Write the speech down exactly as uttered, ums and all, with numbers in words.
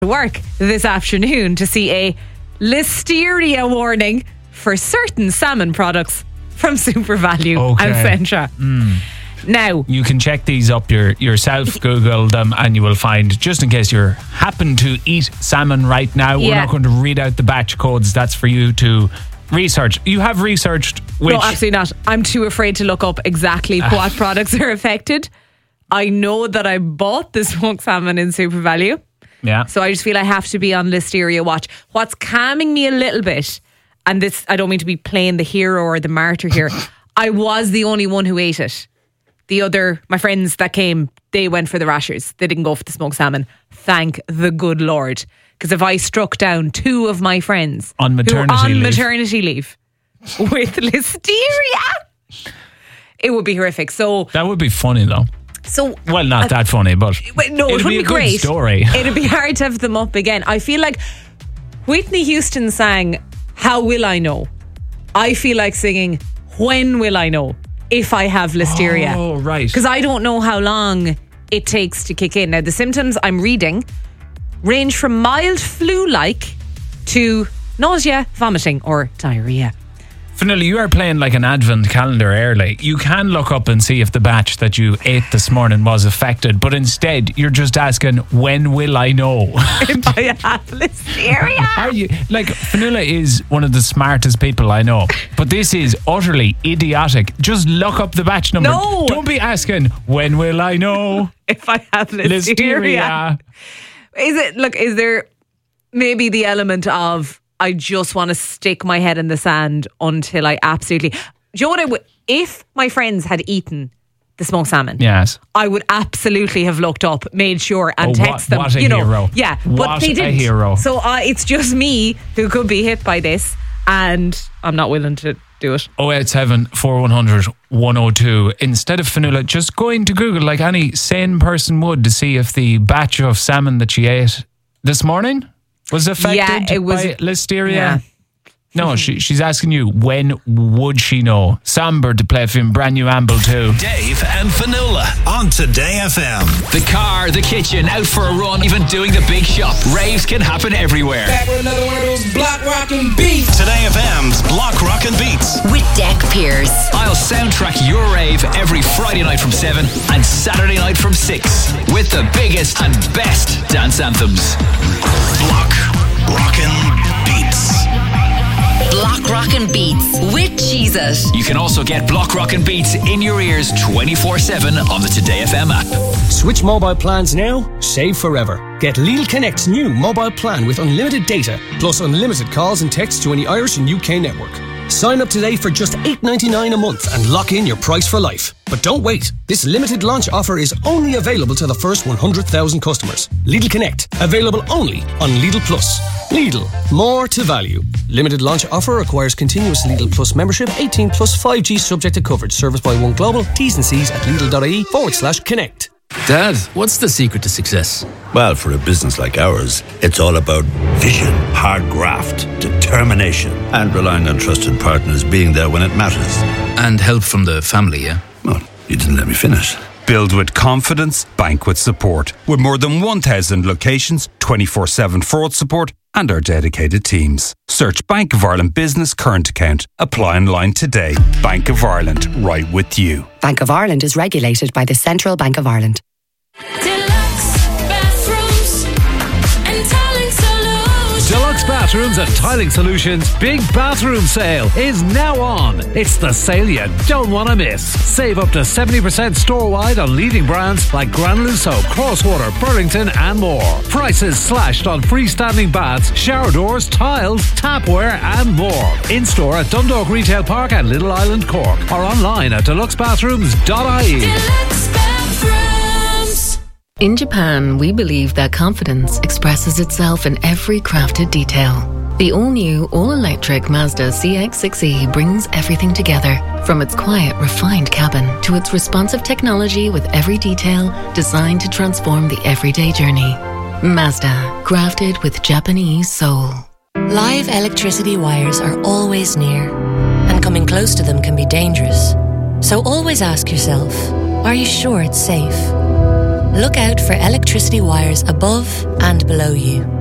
to work this afternoon to see a listeria warning for certain salmon products from SuperValu okay. and Centra. Mm. Now, you can check these up your, yourself, Google them, and you will find, just in case you happen to eat salmon right now, yeah. we're not going to read out the batch codes. That's for you to research. You have researched which... No, absolutely not. I'm too afraid to look up exactly what products are affected. I know that I bought the smoked salmon in SuperValu. Yeah. So I just feel I have to be on listeria watch. What's calming me a little bit, and this, I don't mean to be playing the hero or the martyr here, I was the only one who ate it. The other, my friends that came, they went for the rashers. They didn't go for the smoked salmon. Thank the good Lord. Because if I struck down two of my friends on maternity, who were on leave. maternity leave with listeria, it would be horrific. So that would be funny though. So, well, not uh, that funny, but wait, no, it it'd would be a be great. Good story. It'd be hard to have them up again. I feel like Whitney Houston sang "How Will I Know." I feel like singing "When Will I Know if I have listeria?" Oh, right. Because I don't know how long it takes to kick in. Now, the symptoms I'm reading range from mild flu-like to nausea, vomiting, or diarrhea. Fionnuala, you are playing like an advent calendar early. You can look up and see if the batch that you ate this morning was affected, but instead you're just asking, when will I know? If I have listeria. Are you, like, Fionnuala is one of the smartest people I know, but this is utterly idiotic. Just look up the batch number. No. Don't be asking, when will I know? If I have listeria. Listeria. Is it, look, is there maybe the element of I just want to stick my head in the sand until I absolutely... Do you know what I would... If my friends had eaten the smoked salmon, yes, I would absolutely have looked up, made sure, and oh, text what, them. What a you know, hero. Yeah, what but they didn't. a hero. So uh, it's just me who could be hit by this, and I'm not willing to do it. oh eight seven, four one zero zero, one zero two. Instead of Fionnuala just going to Google like any sane person would to see if the batch of salmon that she ate this morning was affected yeah, it was, by listeria. Yeah. No, she, she's asking you, when would she know? Samber to play for him, brand new Amble too. Dave and Fionnuala on Today F M. The car, the kitchen, out for a run, even doing the big shop. Raves can happen everywhere. Back with another one of those block rockin' beats. Today F M's Block Rockin' Beats. With Deck Pierce. I'll soundtrack your rave every Friday night from seven and Saturday night from six. With the biggest and best dance anthems. Block Rockin' Beats. Block Rockin' Beats with Cheez-It. You can also get Block Rockin' Beats in your ears twenty-four seven on the Today F M app. Switch mobile plans now, save forever. Get Lidl Connect's new mobile plan with unlimited data, plus unlimited calls and texts to any Irish and U K network. Sign up today for just eight ninety-nine a month and lock in your price for life. But don't wait. This limited launch offer is only available to the first one hundred thousand customers. Lidl Connect, available only on Lidl Plus. Lidl, more to value. Limited launch offer requires continuous Lidl Plus membership, eighteen plus five G subject to coverage. Service by One Global. T's and C's at Lidl.ie forward slash connect. Dad, what's the secret to success? Well, for a business like ours, it's all about vision, hard graft, determination, and relying on trusted partners being there when it matters. And help from the family, yeah? Well, you didn't let me finish. Build with confidence, bank with support. With more than one thousand locations, twenty-four seven fraud support, and our dedicated teams. Search Bank of Ireland Business Current Account. Apply online today. Bank of Ireland, right with you. Bank of Ireland is regulated by the Central Bank of Ireland. Deluxe bathrooms and tiling solutions. Deluxe Bathrooms and Tiling Solutions big bathroom sale is now on. It's the sale you don't want to miss. Save up to seventy percent store-wide on leading brands like Granuloso, Crosswater, Burlington and more. Prices slashed on freestanding baths, shower doors, tiles, tapware and more. In-store at Dundalk Retail Park and Little Island Cork or online at deluxe bathrooms dot I E. Deluxe bathrooms. In Japan, we believe that confidence expresses itself in every crafted detail. The all-new, all-electric Mazda C X six E brings everything together, from its quiet, refined cabin to its responsive technology with every detail designed to transform the everyday journey. Mazda, crafted with Japanese soul. Live electricity wires are always near, and coming close to them can be dangerous. So always ask yourself, are you sure it's safe? Look out for electricity wires above and below you.